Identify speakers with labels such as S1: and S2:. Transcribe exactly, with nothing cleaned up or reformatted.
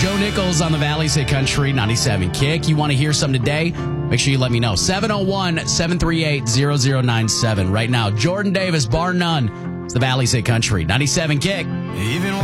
S1: Joe Nichols on the Valley's Hit Country ninety-seven Kick. You want to hear some today? Make sure you let me know. seven oh one, seven three eight, zero zero nine seven. Right now, Jordan Davis, bar none. It's the Valley's Hit Country ninety-seven Kick.
S2: Even